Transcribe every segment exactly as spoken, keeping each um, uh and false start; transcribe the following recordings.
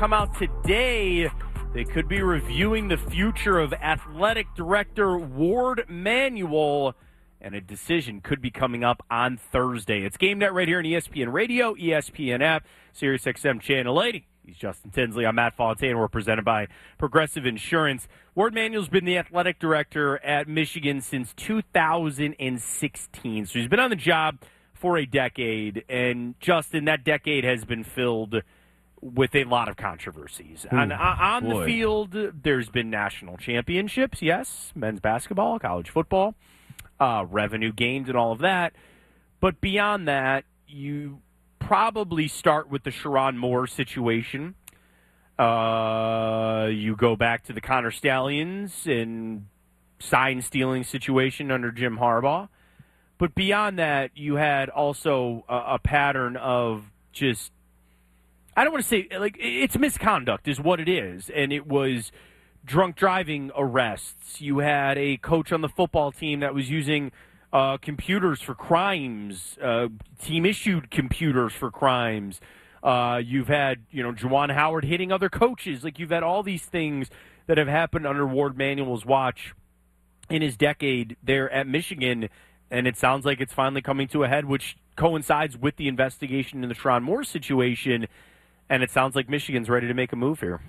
Come out today. They could be reviewing the future of athletic director Ward Manuel, and a decision could be coming up on Thursday. It's GameNet right here on E S P N Radio, E S P N app, Sirius X M Channel eighty. He's Justin Tinsley. I'm Matt Fontaine. We're presented by Progressive Insurance. Ward Manuel's been the athletic director at Michigan since two thousand sixteen. So he's been on the job for a decade, and Justin, that decade has been filled with a lot of controversies. Ooh, on on the boy. field, there's been national championships, yes, men's basketball, college football, uh, revenue gains and all of that. But beyond that, you probably start with the Sherrone Moore situation. Uh, you go back to the Connor Stallions and sign-stealing situation under Jim Harbaugh. But beyond that, you had also a, a pattern of just, I don't want to say, like, it's misconduct is what it is. And it was drunk driving arrests. You had a coach on the football team that was using uh, computers for crimes, uh, team-issued computers for crimes. Uh, you've had, you know, Juwan Howard hitting other coaches. Like, you've had all these things that have happened under Ward Manuel's watch in his decade there at Michigan. And it sounds like it's finally coming to a head, which coincides with the investigation in the Sherrone Moore situation. And it sounds like Michigan's ready to make a move here.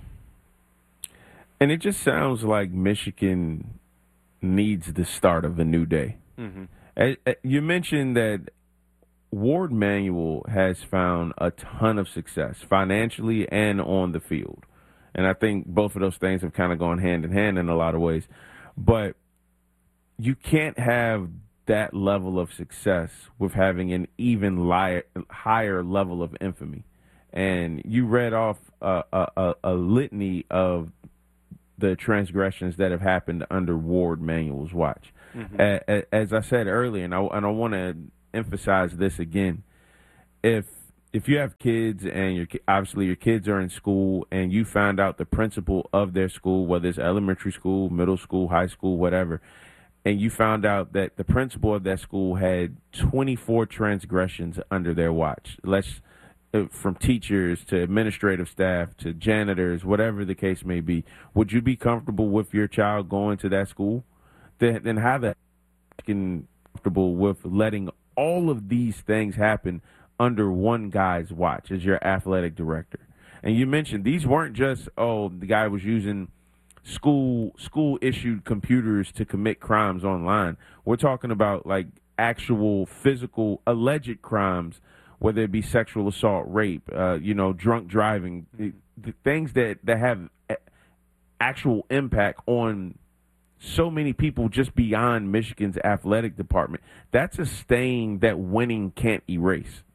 And it just sounds like Michigan needs the start of a new day. Mm-hmm. Uh, uh, You mentioned that Ward Manuel has found a ton of success financially and on the field. And I think both of those things have kind of gone hand in hand in a lot of ways. But you can't have that level of success with having an even li- higher level of infamy. And you read off a, a, a litany of the transgressions that have happened under Ward Manuel's watch. Mm-hmm. As, as I said earlier, and I, and I want to emphasize this again, if if you have kids and your obviously your kids are in school and you found out the principal of their school, whether it's elementary school, middle school, high school, whatever, and you found out that the principal of that school had twenty-four transgressions under their watch, let's from teachers to administrative staff to janitors, whatever the case may be, would you be comfortable with your child going to that school? Then, then how the can comfortable with letting all of these things happen under one guy's watch as your athletic director? And you mentioned these weren't just, oh, the guy was using school school issued computers to commit crimes online. We're talking about like actual physical alleged crimes, whether it be sexual assault, rape, uh, you know, drunk driving, the, the things that, that have a- actual impact on so many people just beyond Michigan's athletic department. That's a stain that winning can't erase.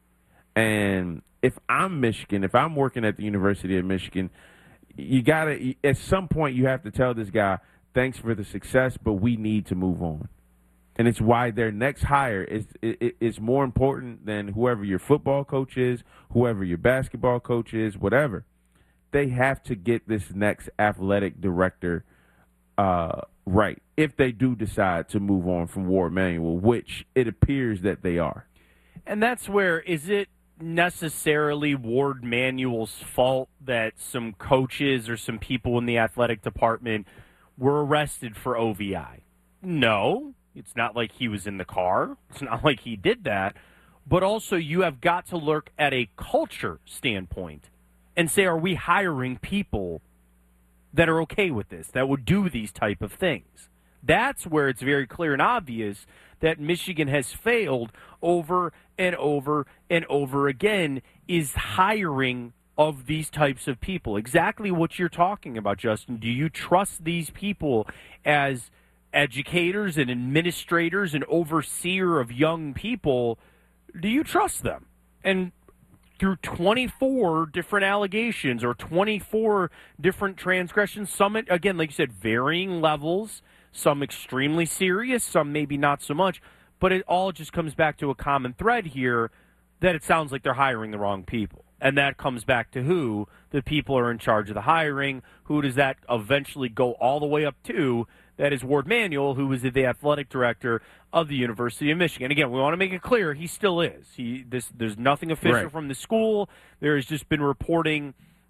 And if I'm Michigan, if I'm working at the University of Michigan, you got to, at some point, you have to tell this guy, thanks for the success, but we need to move on. And it's why their next hire is, is, is more important than whoever your football coach is, whoever your basketball coach is, whatever. They have to get this next athletic director uh, right if they do decide to move on from Ward Manuel, which it appears that they are. And that's where, is it necessarily Ward Manuel's fault that some coaches or some people in the athletic department were arrested for O V I? No. It's not like he was in the car. It's not like he did that. But also you have got to look at a culture standpoint and say, are we hiring people that are okay with this, that would do these type of things? That's where it's very clear and obvious that Michigan has failed over and over and over again, is hiring of these types of people. Exactly what you're talking about, Justin. Do you trust these people as educators and administrators and overseer of young people? Do you trust them? And through twenty-four different allegations or twenty-four different transgressions, some, again, like you said, varying levels, some extremely serious, some maybe not so much, but it all just comes back to a common thread here, that it sounds like they're hiring the wrong people. And that comes back to who? The people are in charge of the hiring. Who does that eventually go all the way up to? That is Ward Manuel, who was the athletic director of the University of Michigan. Again, we want to make it clear he still is. He this there's nothing official right. from the school. There has just been reporting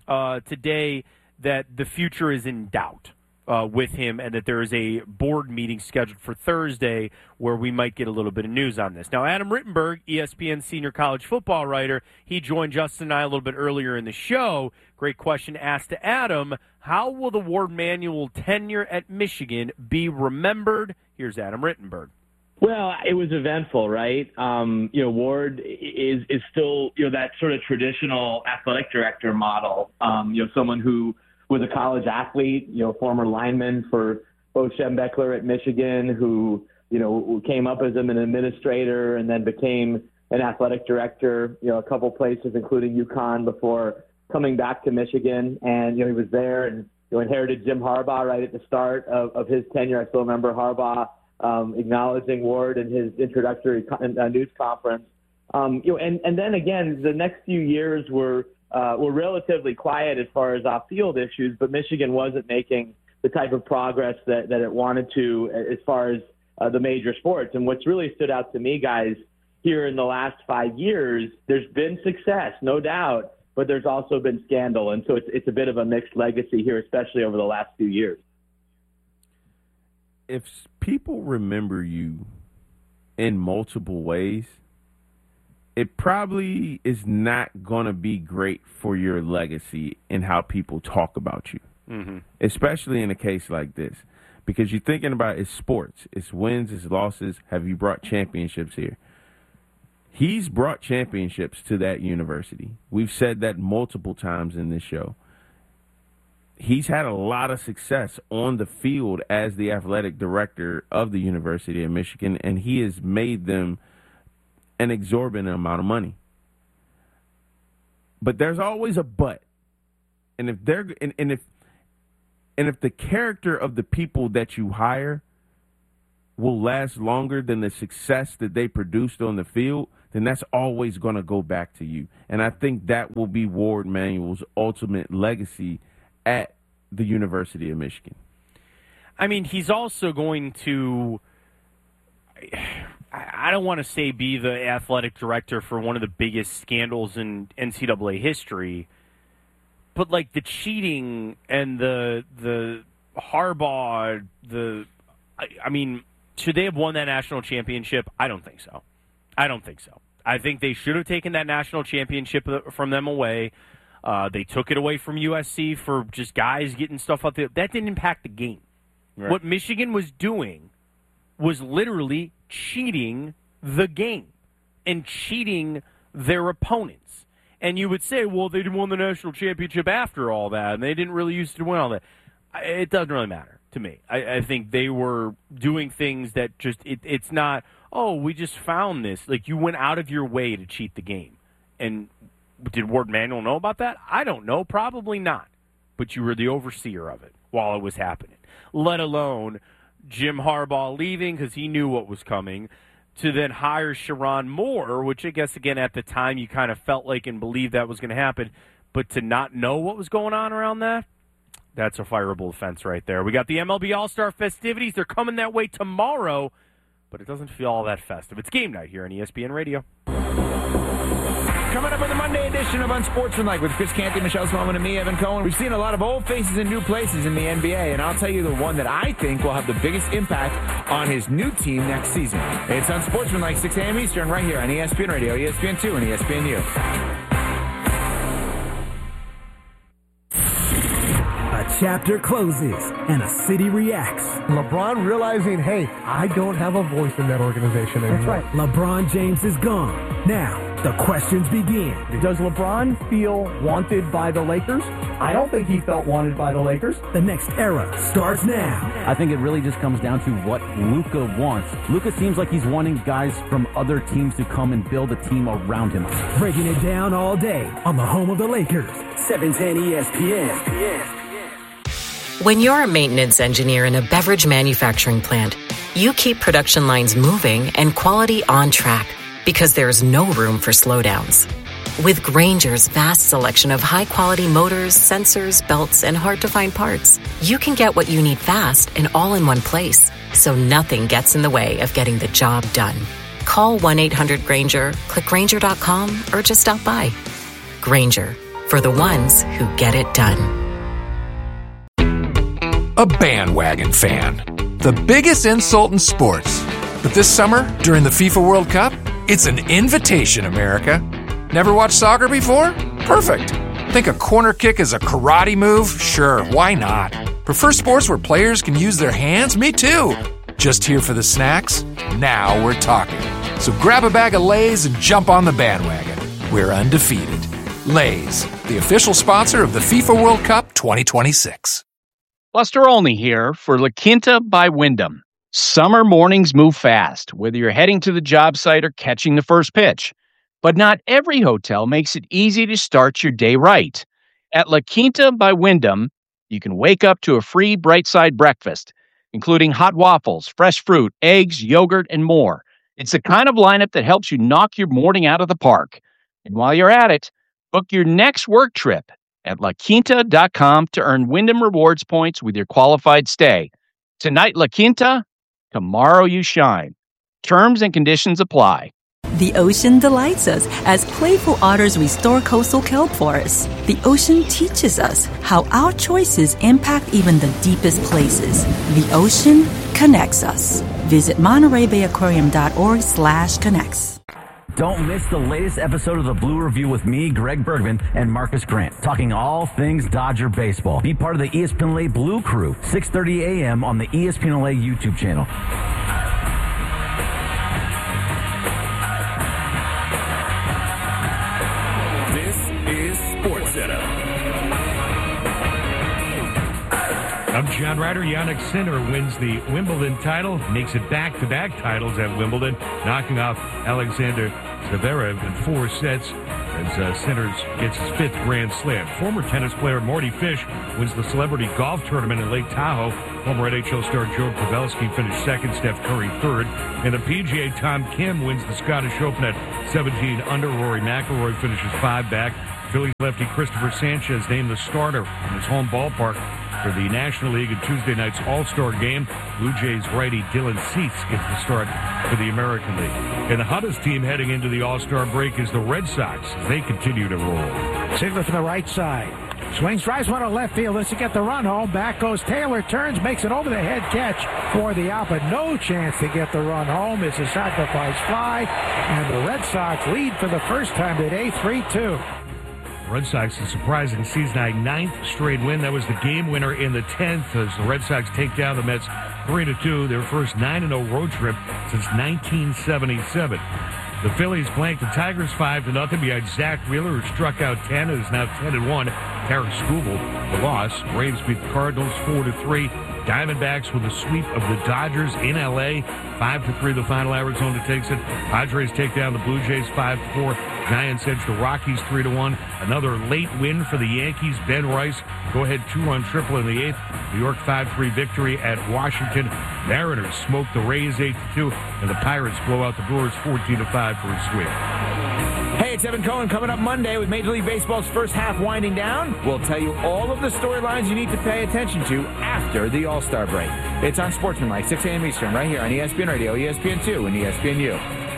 uh, today that the future is in doubt uh, with him and that there is a board meeting scheduled for Thursday where we might get a little bit of news on this. Now, Adam Rittenberg, E S P N senior college football writer, he joined Justin and I a little bit earlier in the show. Great question asked to Adam. How will the Warde Manuel tenure at Michigan be remembered? Here's Adam Rittenberg. Well, it was eventful, right? Um, you know, Warde is is still, you know, that sort of traditional athletic director model. Um, you know, someone who was a college athlete, you know, former lineman for Bo Schembechler at Michigan, who, you know, came up as an administrator and then became an athletic director, you know, a couple places, including UConn, before coming back to Michigan. And, you know, he was there and, you know, inherited Jim Harbaugh right at the start of, of his tenure. I still remember Harbaugh Um, acknowledging Warde in his introductory co- uh, news conference, um, you know, and, and then again, the next few years were uh, were relatively quiet as far as off-field issues, but Michigan wasn't making the type of progress that, that it wanted to as far as uh, the major sports. And what's really stood out to me, guys, here in the last five years, there's been success, no doubt, but there's also been scandal, and so it's it's a bit of a mixed legacy here, especially over the last few years. If people remember you in multiple ways, it probably is not going to be great for your legacy and how people talk about you, mm-hmm. especially in a case like this. Because you're thinking about it's sports, it's wins, it's losses. Have you brought championships here? He's brought championships to that university. We've said that multiple times in this show. He's had a lot of success on the field as the athletic director of the University of Michigan, and he has made them an exorbitant amount of money. But there's always a but. And if they're and, and if and if the character of the people that you hire will last longer than the success that they produced on the field, then that's always going to go back to you. And I think that will be Warde Manuel's ultimate legacy at the University of Michigan. I mean, he's also going to, I don't want to say be the athletic director for one of the biggest scandals in N C double A history, but like the cheating and the the Harbaugh, the, I, I mean, should they have won that national championship? I don't think so. I don't think so. I think they should have taken that national championship from them away. Uh, they took it away from U S C for just guys getting stuff out there. That didn't impact the game. Right. What Michigan was doing was literally cheating the game and cheating their opponents. And you would say, well, they won the national championship after all that, and they didn't really used to win all that. It doesn't really matter to me. I, I think they were doing things that just, it, it's not, oh, we just found this. Like, you went out of your way to cheat the game. And did Warde Manuel know about that? I don't know. Probably not. But you were the overseer of it while it was happening. Let alone Jim Harbaugh leaving because he knew what was coming, to then hire Sherrone Moore, which I guess, again, at the time you kind of felt like and believed that was going to happen. But to not know what was going on around that, that's a fireable offense right there. We got the M L B All-Star festivities. They're coming that way tomorrow, but it doesn't feel all that festive. It's game night here on E S P N Radio. Coming up with the Monday edition of Unsportsmanlike with Chris Canty, Michelle Smallman, and me, Evan Cohen. We've seen a lot of old faces in new places in the N B A, and I'll tell you the one that I think will have the biggest impact on his new team next season. It's Unsportsmanlike, six a.m. Eastern, right here on E S P N Radio, E S P N two, and E S P N U. A chapter closes and a city reacts. LeBron realizing, hey, I don't have a voice in that organization anymore. That's right. LeBron James is gone. Now, the questions begin. Does LeBron feel wanted by the Lakers? I don't think he felt wanted by the Lakers. The next era starts now. I think it really just comes down to what Luka wants. Luka seems like he's wanting guys from other teams to come and build a team around him. Breaking it down all day on the home of the Lakers, seven ten E S P N. When you're a maintenance engineer in a beverage manufacturing plant, you keep production lines moving and quality on track because there's no room for slowdowns. With Grainger's vast selection of high-quality motors, sensors, belts, and hard-to-find parts, you can get what you need fast and all in one place, so nothing gets in the way of getting the job done. Call one eight hundred Grainger, click Grainger dot com, or just stop by. Grainger, for the ones who get it done. A bandwagon fan. The biggest insult in sports. But this summer, during the FIFA World Cup, it's an invitation, America. Never watched soccer before? Perfect. Think a corner kick is a karate move? Sure, why not? Prefer sports where players can use their hands? Me too. Just here for the snacks? Now we're talking. So grab a bag of Lay's and jump on the bandwagon. We're undefeated. Lay's, the official sponsor of the FIFA World Cup twenty twenty-six. Buster Olney here for La Quinta by Wyndham. Summer mornings move fast, whether you're heading to the job site or catching the first pitch. But not every hotel makes it easy to start your day right. At La Quinta by Wyndham, you can wake up to a free Bright Side breakfast, including hot waffles, fresh fruit, eggs, yogurt, and more. It's the kind of lineup that helps you knock your morning out of the park. And while you're at it, book your next work trip at la quinta dot com to earn Wyndham Rewards points with your qualified stay. Tonight, La Quinta, tomorrow you shine. Terms and conditions apply. The ocean delights us as playful otters restore coastal kelp forests. The ocean teaches us how our choices impact even the deepest places. The ocean connects us. Visit Monterey Bay Aquarium dot org slash connects. Don't miss the latest episode of the Blue Review with me, Greg Bergman, and Marcus Grant, talking all things Dodger baseball. Be part of the E S P N L A Blue Crew, six thirty a.m. on the E S P N L A YouTube channel. This is SportsCenter. I'm John Ryder. Yannick Sinner wins the Wimbledon title, makes it back-to-back titles at Wimbledon, knocking off Alexander Zverev in four sets as uh, Sinner gets his fifth Grand Slam. Former tennis player Marty Fish wins the Celebrity Golf Tournament in Lake Tahoe. Former N H L star Joe Pavelski finished second, Steph Curry third. In the P G A, Tom Kim wins the Scottish Open at seventeen under. Rory McIlroy finishes five back. Phillies lefty Christopher Sanchez named the starter in his home ballpark for the National League and Tuesday night's All-Star Game. Blue Jays righty Dylan Cease gets the start for the American League. And the hottest team heading into the All-Star break is the Red Sox as they continue to roll. Sigler from the right side. Swings, drives one to left field. Let's get the run home. Back goes Taylor. Turns, makes an over-the-head catch for the out, but no chance to get the run home. It's a sacrifice fly, and the Red Sox lead for the first time today, three two. Red Sox, a surprising season-high ninth straight win. That was the game winner in the tenth as the Red Sox take down the Mets three to two, their first nine and oh road trip since nineteen seventy-seven. The Phillies blanked the Tigers five to nothing behind Zach Wheeler, who struck out ten and is now ten and one. Tarek Skubal, the loss. Braves beat the Cardinals four to three. Diamondbacks with a sweep of the Dodgers in L A. five to three the final. Arizona takes it. Padres take down the Blue Jays five to four. Giants edge the Rockies three to one. Another late win for the Yankees. Ben Rice, go-ahead two-run triple in the eighth. New York five three victory at Washington. Mariners smoke the Rays eight to two. And the Pirates blow out the Brewers fourteen to five for a sweep. Hey, it's Evan Cohen coming up Monday with Major League Baseball's first half winding down. We'll tell you all of the storylines you need to pay attention to after the All-Star break. It's on Sportsmanlike, six a.m. Eastern, right here on E S P N Radio, E S P N two, and E S P N U.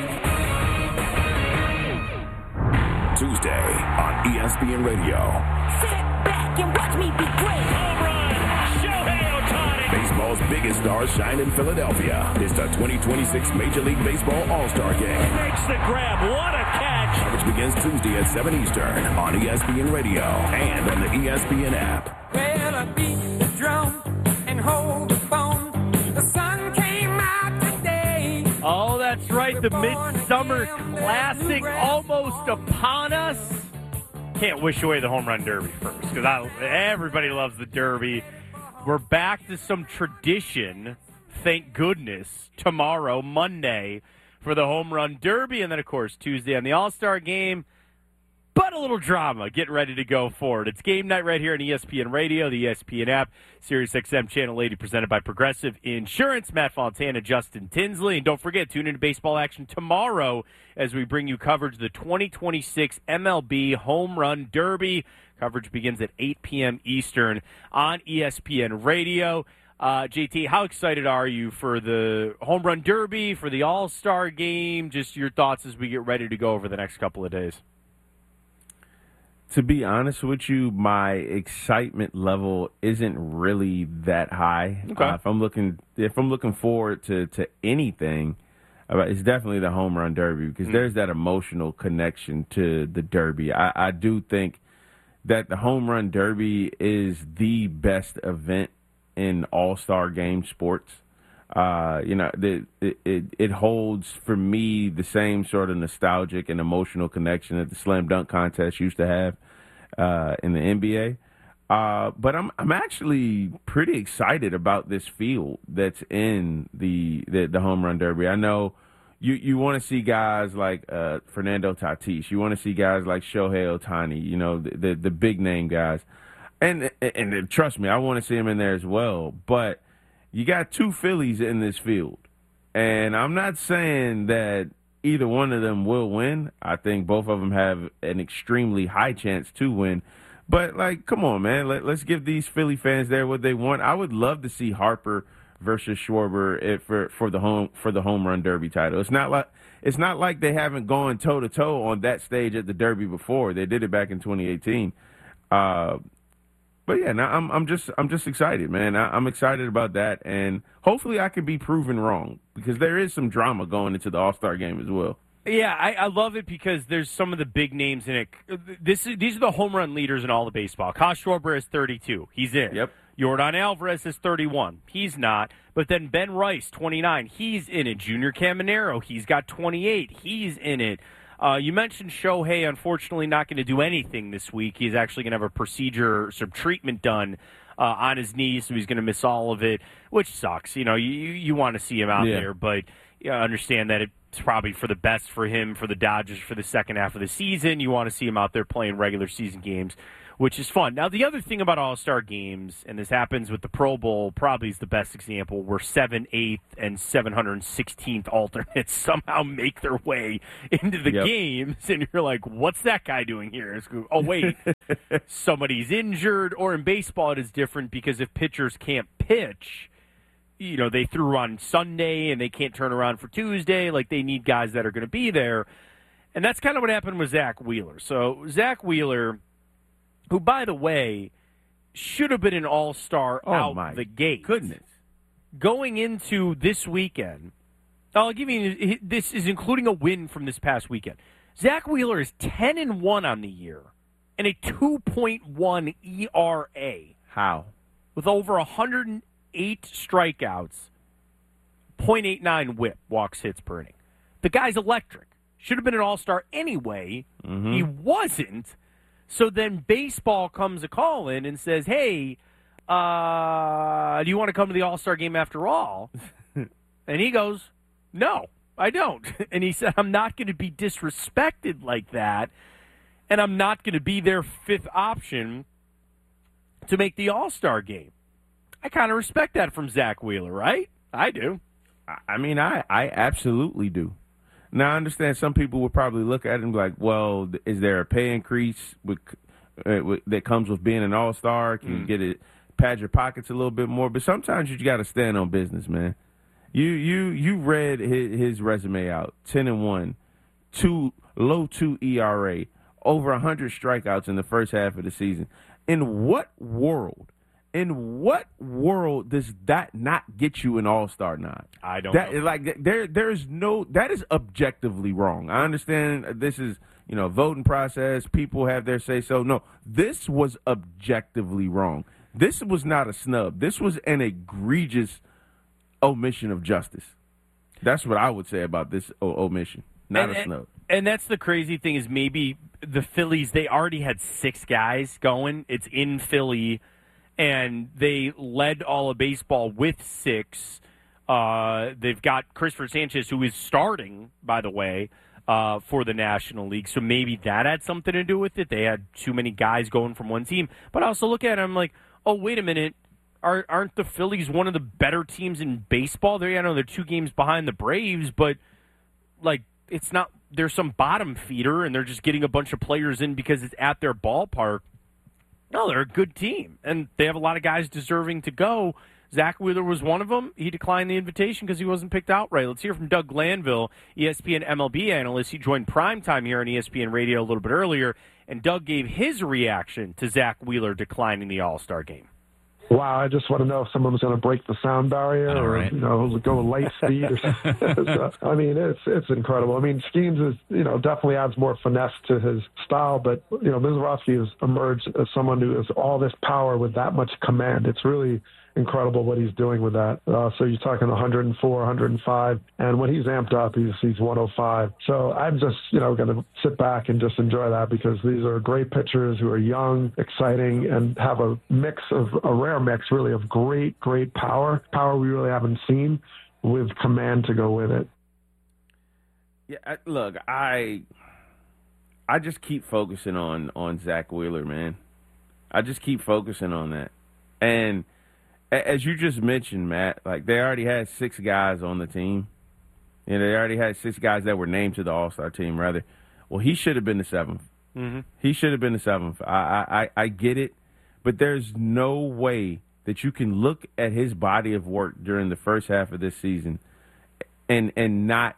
Tuesday on E S P N Radio. Sit back and watch me be great. Home run, Shohei Ohtani. Baseball's biggest stars shine in Philadelphia. It's the twenty twenty-six Major League Baseball All-Star Game. Makes the grab. What a catch. Which begins Tuesday at seven Eastern on E S P N Radio and on the E S P N app. Well, I beat the drum and hold the phone. The sun came out today. Oh, that's right. The Midsummer Classic almost upon us. Can't wish away the Home Run Derby first because everybody loves the Derby. We're back to some tradition, thank goodness, tomorrow, Monday, for the Home Run Derby. And then, of course, Tuesday on the All-Star Game. But a little drama getting ready to go forward. It's game night right here on E S P N Radio, the E S P N app, Sirius X M Channel eighty, presented by Progressive Insurance. Matt Fontana, Justin Tinsley. And don't forget, tune into baseball action tomorrow as we bring you coverage of the twenty twenty-six M L B Home Run Derby. Coverage begins at eight p.m. Eastern on E S P N Radio. Uh, J T, how excited are you for the Home Run Derby, for the All-Star Game? Just your thoughts as we get ready to go over the next couple of days. To be honest with you, my excitement level isn't really that high. Okay. Uh, if I'm looking, if I'm looking forward to, to anything, uh, it's definitely the home run derby because Mm. there's that emotional connection to the derby. I, I do think that the home run derby is the best event in all-star game sports. Uh, you know, the, it, it it holds for me the same sort of nostalgic and emotional connection that the slam dunk contest used to have uh, in the N B A. Uh, but I'm I'm actually pretty excited about this field that's in the the, the home run derby. I know you you want to see guys like uh, Fernando Tatis. You want to see guys like Shohei Ohtani. You know, the the, the big name guys. And, and and trust me, I want to see him in there as well. But you got two Phillies in this field. And I'm not saying that either one of them will win. I think both of them have an extremely high chance to win. But, like, come on, man. Let, let's give these Philly fans there what they want. I would love to see Harper versus Schwarber for for the home for the home run derby title. It's not like it's not like they haven't gone toe to toe on that stage at the Derby before. They did it back in twenty eighteen. Uh, But yeah, now I'm I'm just I'm just excited, man. I, I'm excited about that, and hopefully I can be proven wrong because there is some drama going into the All-Star game as well. Yeah, I, I love it because there's some of the big names in it. This is, these are the home run leaders in all the baseball. Kyle Schwarber is thirty-two. He's in. Yep. Yordan Alvarez is thirty-one. He's not. But then Ben Rice, twenty-nine. He's in it. Junior Caminero, he's got twenty-eight. He's in it. Uh, you mentioned Shohei, unfortunately, not going to do anything this week. He's actually going to have a procedure, some treatment done uh, on his knee, so he's going to miss all of it, which sucks. You know, you, you want to see him out Yeah. there, but you know, understand that it's probably for the best for him, for the Dodgers, for the second half of the season. You want to see him out there playing regular season games, which is fun. Now, the other thing about All-Star games, and this happens with the Pro Bowl, probably is the best example, where seventh, eighth, and seven hundred sixteenth alternates somehow make their way into the Yep. games, and you're like, what's that guy doing here? It's, oh, wait, somebody's injured. Or in baseball, it is different because if pitchers can't pitch, you know, they threw on Sunday and they can't turn around for Tuesday. Like, they need guys that are going to be there. And that's kind of what happened with Zach Wheeler. So, Zach Wheeler, who, by the way, should have been an all-star Oh, out my the gate. goodness. Going into this weekend, I'll give you this is including a win from this past weekend. Zach Wheeler is ten and one on the year and a two point one E R A. How? With over one hundred eight strikeouts, point eight nine whip, walks, hits per inning. The guy's electric. Should have been an all-star anyway. Mm-hmm. He wasn't. So then baseball comes a call in and says, hey, uh, do you want to come to the All-Star game after all? And he goes, no, I don't. And he said, I'm not going to be disrespected like that, and I'm not going to be their fifth option to make the All-Star game. I kind of respect that from Zach Wheeler, right? I do. I mean, I, I absolutely do. Now, I understand some people would probably look at it and be like, well, is there a pay increase with, uh, with, that comes with being an all-star? Can Mm. you get it, pad your pockets a little bit more? But sometimes you got to stand on business, man. You you you read his, his resume out, ten and one, two, low two E R A, over one hundred strikeouts in the first half of the season. In what world? In what world does that not get you an all-star nod? I don't that, know. Like, there, there's no, that is objectively wrong. I understand this is, you know, voting process. People have their say-so. No, this was objectively wrong. This was not a snub. This was an egregious omission of justice. That's what I would say about this o- omission. Not and, a snub. And, and that's the crazy thing is maybe the Phillies, they already had six guys going. It's in Philly. And they led all of baseball with six. Uh, they've got Christopher Sanchez, who is starting, by the way, uh, for the National League. So maybe that had something to do with it. They had too many guys going from one team. But I also look at it, I'm like, oh, wait a minute. Are, aren't the Phillies one of the better teams in baseball? They're, I know they're two games behind the Braves, but, like, it's not – there's some bottom feeder, and they're just getting a bunch of players in because it's at their ballpark. No, they're a good team, and they have a lot of guys deserving to go. Zach Wheeler was one of them. He declined the invitation because he wasn't picked outright. Let's hear from Doug Glanville, E S P N M L B analyst. He joined Primetime here on E S P N Radio a little bit earlier, And Doug gave his reaction to Zach Wheeler declining the All-Star game. Wow, I just want to know if someone was going to break the sound barrier All or, right. you know, go light speed. Or so, I mean, it's it's incredible. I mean, Skeens is, you know, definitely adds more finesse to his style, but, you know, Mizorowski has emerged as someone who has all this power with that much command. It's really incredible what he's doing with that. Uh, so you're talking one oh four, one oh five, and when he's amped up, he's he's one oh five. So I'm just, you know, going to sit back and just enjoy that because these are great pitchers who are young, exciting, and have a mix of, a rare mix, really, of great, great power, power we really haven't seen, with command to go with it. Yeah, I, look, I I just keep focusing on, on Zach Wheeler, man. I just keep focusing on that. And as you just mentioned, Matt, like they already had six guys on the team. You know, they already had six guys that were named to the All-Star team, rather. Well, he should have been the seventh. Mm-hmm. He should have been the seventh. I, I, I get it, but there's no way that you can look at his body of work during the first half of this season and and not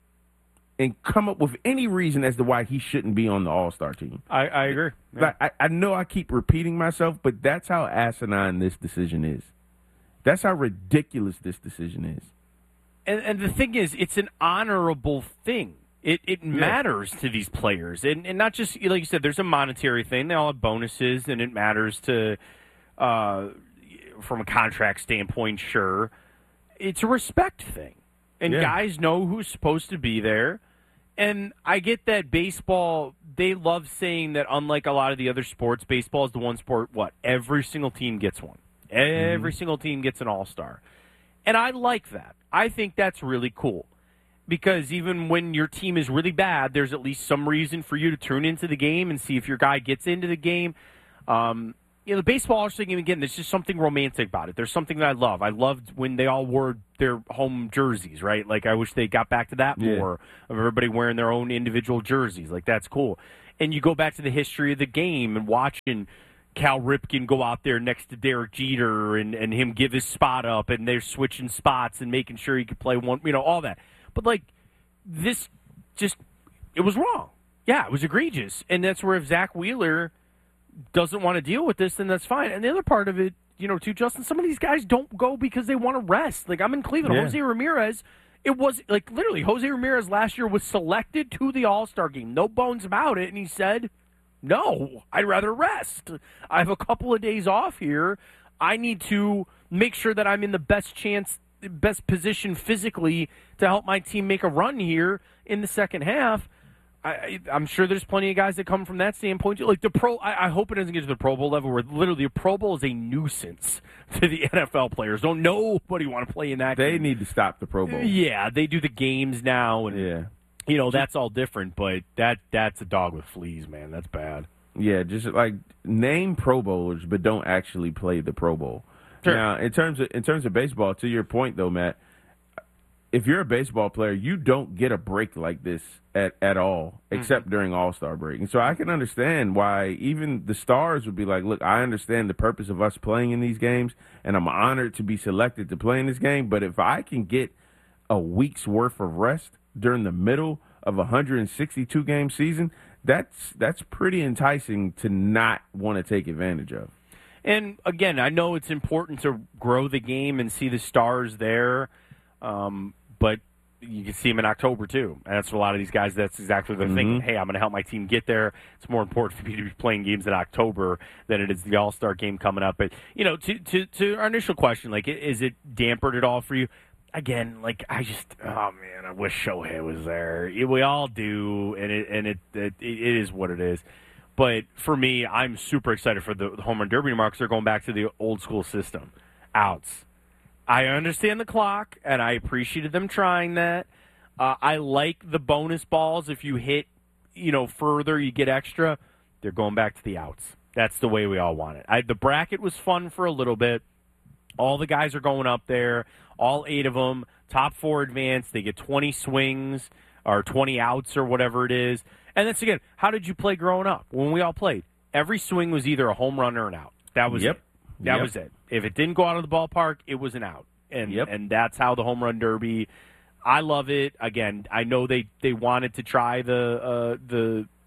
and come up with any reason as to why he shouldn't be on the All-Star team. I, I agree. Yeah. Like, I, I know I keep repeating myself, but that's how asinine this decision is. That's how ridiculous this decision is. And, and the thing is, it's an honorable thing. It it yeah. matters to these players. And, and not just, like you said, there's a monetary thing. They all have bonuses, and it matters to, uh, from a contract standpoint, sure. It's a respect thing. And yeah. guys know who's supposed to be there. And I get that baseball, they love saying that unlike a lot of the other sports, baseball is the one sport, what, every single team gets one. Every mm-hmm. single team gets an all-star. And I like that. I think that's really cool. Because even when your team is really bad, there's at least some reason for you to tune into the game and see if your guy gets into the game. Um, you know, the baseball all-star game, again, there's just something romantic about it. There's something that I love. I loved when they all wore their home jerseys, right? Like, I wish they got back to that yeah. more, of everybody wearing their own individual jerseys. Like, that's cool. And you go back to the history of the game and watching Cal Ripken go out there next to Derek Jeter and, and him give his spot up, and they're switching spots and making sure he could play one, you know, all that. But, like, this just, it was wrong. Yeah, it was egregious. And that's where if Zach Wheeler doesn't want to deal with this, then that's fine. And the other part of it, you know, too, Justin, some of these guys don't go because they want to rest. Like, I'm in Cleveland. Yeah. Jose Ramirez, it was, like, literally, Jose Ramirez last year was selected to the All-Star game. No bones about it. And he said, no, I'd rather rest. I have a couple of days off here. I need to make sure that I'm in the best chance, best position physically to help my team make a run here in the second half. I, I'm sure there's plenty of guys that come from that standpoint. Like the pro, I, I hope it doesn't get to the Pro Bowl level where literally a Pro Bowl is a nuisance to the N F L players. Don't nobody want to play in that They game. need to stop the Pro Bowl. Yeah, they do the games now, and yeah. you know, that's all different, but that that's a dog with fleas, man. That's bad. Yeah, just like name Pro Bowlers, but don't actually play the Pro Bowl. Sure. Now, in terms of in terms of baseball, to your point though, Matt, if you're a baseball player, you don't get a break like this at, at all, except mm-hmm. during All-Star break. And so I can understand why even the stars would be like, look, I understand the purpose of us playing in these games, and I'm honored to be selected to play in this game, but if I can get a week's worth of rest during the middle of a one hundred sixty-two game season, that's that's pretty enticing to not want to take advantage of. And, again, I know it's important to grow the game and see the stars there, um, but you can see them in October, too. And that's for a lot of these guys. That's exactly what they're Mm-hmm. thinking. Hey, I'm going to help my team get there. It's more important for me to be playing games in October than it is the All-Star game coming up. But, you know, to, to, to our initial question, like, is it dampered at all for you? Again, like, I just, oh, man, I wish Shohei was there. We all do, and it and it it, it is what it is. But for me, I'm super excited for the home run derby tomorrow because they're going back to the old school system. Outs. I understand the clock, and I appreciated them trying that. Uh, I like the bonus balls. If you hit, you know, further, you get extra. They're going back to the outs. That's the way we all want it. I, the bracket was fun for a little bit. All the guys are going up there, all eight of them, top four advance. They get twenty swings or twenty outs or whatever it is. And that's, again, how did you play growing up? When we all played, every swing was either a home run or an out. That was yep. it. That yep. was it. If it didn't go out of the ballpark, it was an out. And yep. and that's how the home run derby, I love it. Again, I know they, they wanted to try the uh, the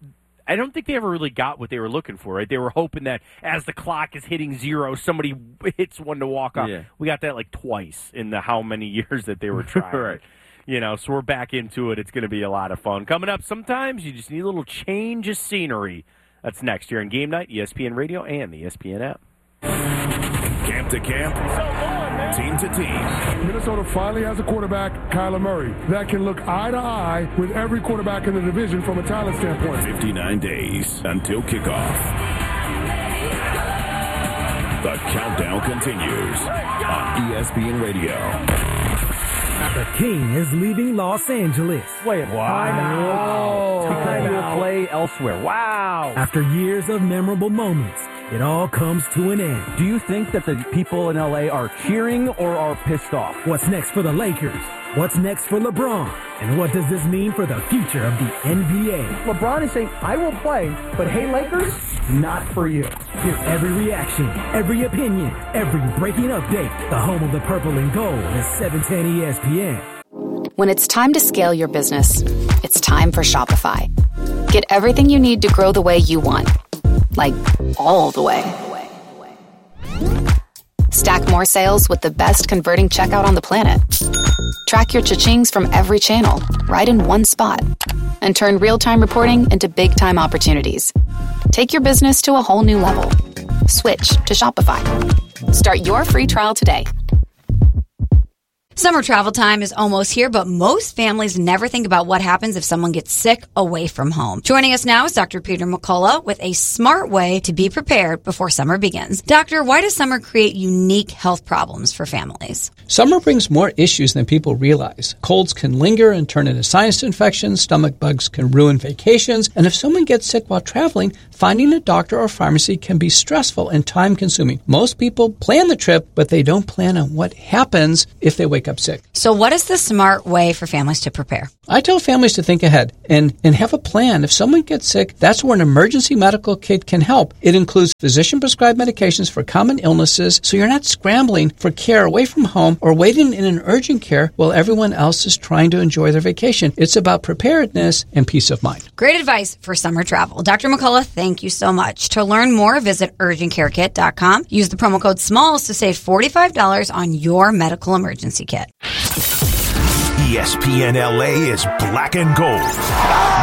I don't think they ever really got what they were looking for, right? They were hoping that as the clock is hitting zero, somebody hits one to walk off. Yeah. We got that like twice in the how many years that they were trying. Right. You know, so we're back into it. It's going to be a lot of fun. Coming up, sometimes you just need a little change of scenery. That's next here on Game Night, E S P N Radio, and the E S P N app. Camp to camp, team to team. Minnesota finally has a quarterback, Kyler Murray, that can look eye to eye with every quarterback in the division from a talent standpoint. fifty-nine days until kickoff. The countdown continues on E S P N Radio. The King is leaving Los Angeles. Wait, wow. Time to play elsewhere. Wow. After years of memorable moments, it all comes to an end. Do you think that the people in L A are cheering or are pissed off? What's next for the Lakers? What's next for LeBron? And what does this mean for the future of the N B A? LeBron is saying, I will play, but hey, Lakers, not for you. Hear every reaction, every opinion, every breaking update. The home of the purple and gold is seven ten E S P N. When it's time to scale your business, it's time for Shopify. Get everything you need to grow the way you want. Like, all the way. Stack more sales with the best converting checkout on the planet. Track your cha-chings from every channel, right in one spot. And turn real-time reporting into big-time opportunities. Take your business to a whole new level. Switch to Shopify. Start your free trial today. Summer travel time is almost here, but most families never think about what happens if someone gets sick away from home. Joining us now is Doctor Peter McCullough with a smart way to be prepared before summer begins. Doctor, why does summer create unique health problems for families? Summer brings more issues than people realize. Colds can linger and turn into sinus infections, stomach bugs can ruin vacations, and if someone gets sick while traveling, finding a doctor or pharmacy can be stressful and time-consuming. Most people plan the trip, but they don't plan on what happens if they wake up sick. So what is the smart way for families to prepare? I tell families to think ahead and, and have a plan. If someone gets sick, that's where an emergency medical kit can help. It includes physician-prescribed medications for common illnesses, so you're not scrambling for care away from home or waiting in an urgent care while everyone else is trying to enjoy their vacation. It's about preparedness and peace of mind. Great advice for summer travel. Doctor McCullough, thank you so much. To learn more, visit urgent care kit dot com. Use the promo code SMALLS to save forty-five dollars on your medical emergency kit. E S P N L A is black and gold.